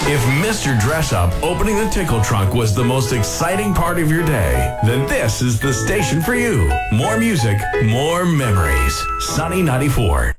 If Mr. Dress Up opening the Tickle Trunk was the most exciting part of your day, then this is the station for you. More music, more memories. Sunny 94.